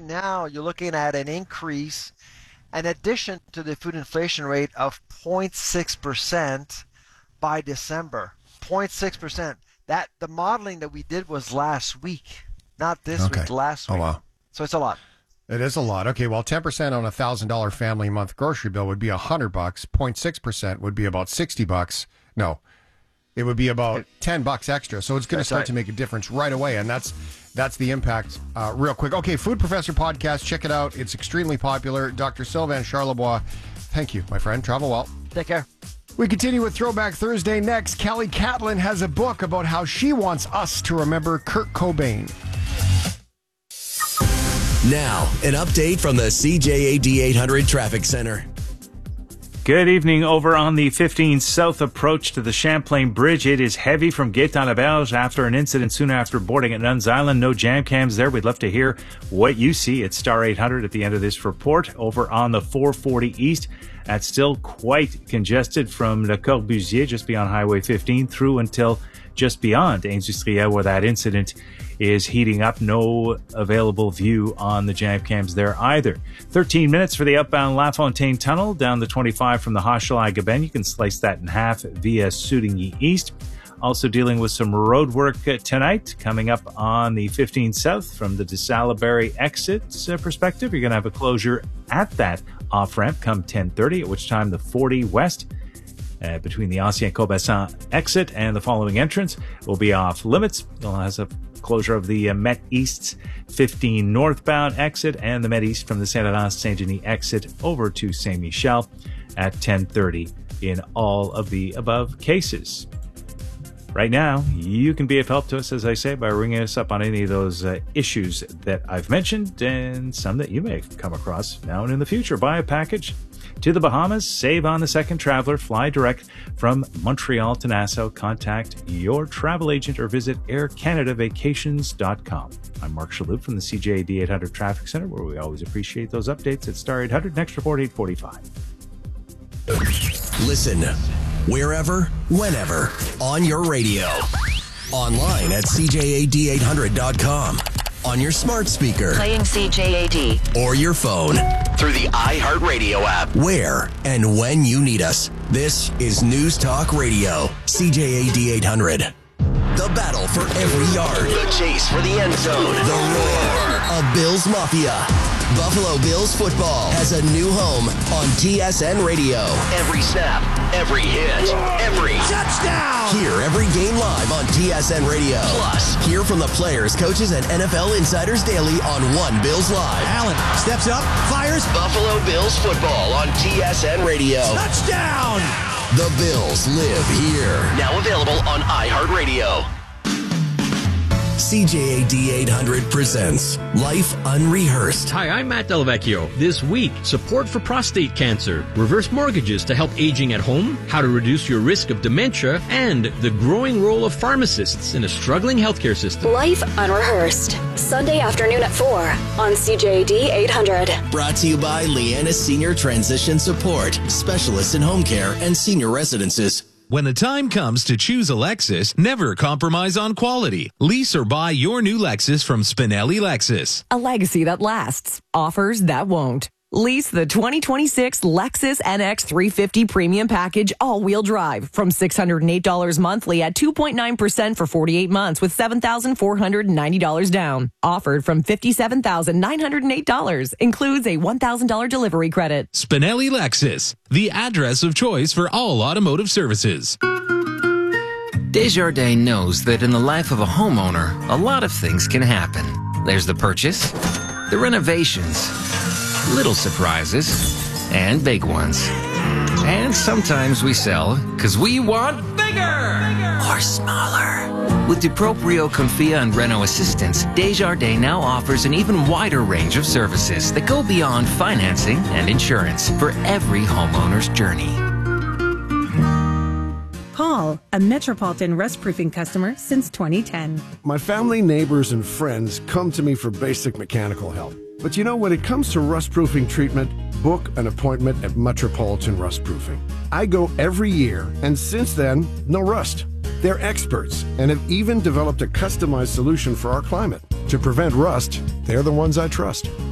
right now you're looking at an increase, in addition to the food inflation rate of 0.6% by December. 0.6%. That the modeling that we did was last week, not this week, last week. Oh, wow. So it's a lot. It is a lot. Okay, well, 10% on a $1,000 family month grocery bill would be $100. 0.6% would be about $60. No, it would be about $10 extra. So it's going to start to make a difference right away, and that's the impact real quick. Okay, Food Professor Podcast, check it out. It's extremely popular. Dr. Sylvain Charlebois, thank you, my friend. Travel well. Take care. We continue with Throwback Thursday next. Kelly Catlin has a book about how she wants us to remember Kurt Cobain. Now, an update from the CJAD 800 Traffic Center. Good evening. Over on the 15 South approach to the Champlain Bridge, it is heavy from Gaétan-Laberge after an incident soon after boarding at Nuns Island. No jam cams there. We'd love to hear what you see at Star 800 at the end of this report. Over on the 440 East, that's still quite congested from Le Corbusier, just beyond Highway 15, through until just beyond Industriel, where that incident is heating up. No available view on the jam cams there either. 13 minutes for the outbound La Fontaine Tunnel down the 25 from the Hochelaga-Gaben. You can slice that in half via Soudigny East. Also dealing with some road work tonight coming up on the 15 South from the de Salaberry exit perspective. You're going to have a closure at that off-ramp come 10:30, at which time the 40 West between the Ancien Cobassin exit and the following entrance will be off limits. You'll have a closure of the Met East's 15 northbound exit and the Met East from the Saint-Laurent-Saint-Denis exit over to Saint-Michel at 10:30 in all of the above cases. Right now, you can be of help to us, as I say, by ringing us up on any of those issues that I've mentioned and some that you may come across now and in the future. Buy a package to the Bahamas, save on the second traveler, fly direct from Montreal to Nassau. Contact your travel agent or visit aircanadavacations.com. I'm Mark Shalhoub from the CJAD 800 Traffic Center, where we always appreciate those updates at Star 800. Next report, 8:45. Listen wherever, whenever, on your radio. Online at CJAD800.com. On your smart speaker. Playing CJAD. Or your phone. Through the iHeartRadio app. Where and when you need us. This is News Talk Radio. CJAD 800. The battle for every yard. The chase for the end zone. The roar of Bills Mafia. Buffalo Bills football has a new home on TSN Radio. Every snap, every hit, every touchdown. Hear every game live on TSN Radio. Plus, hear from the players, coaches, and NFL insiders daily on One Bills Live. Allen steps up, fires. Buffalo Bills football on TSN Radio. Touchdown! The Bills live here. Now available on iHeartRadio. CJAD 800 presents Life Unrehearsed. Hi, I'm Matt Delvecchio. This week, support for prostate cancer, reverse mortgages to help aging at home, how to reduce your risk of dementia, and the growing role of pharmacists in a struggling healthcare system. Life Unrehearsed, Sunday afternoon at 4 on CJAD 800. Brought to you by Leanna Senior Transition Support, specialists in home care and senior residences. When the time comes to choose a Lexus, never compromise on quality. Lease or buy your new Lexus from Spinelli Lexus. A legacy that lasts. Offers that won't. Lease the 2026 Lexus NX 350 Premium Package all-wheel drive from $608 monthly at 2.9% for 48 months with $7,490 down. Offered from $57,908. Includes a $1,000 delivery credit. Spinelli Lexus, the address of choice for all automotive services. Desjardins knows that in the life of a homeowner, a lot of things can happen. There's the purchase, the renovations, little surprises, and big ones. And sometimes we sell because we want bigger or smaller. With DuProprio, Comfia, and Renault Assistance, Desjardins now offers an even wider range of services that go beyond financing and insurance for every homeowner's journey. Paul, a Metropolitan rust-proofing customer since 2010. My family, neighbors, and friends come to me for basic mechanical help. But you know, when it comes to rust-proofing treatment, book an appointment at Metropolitan Rust-Proofing. I go every year, and since then, no rust. They're experts and have even developed a customized solution for our climate. To prevent rust, they're the ones I trust.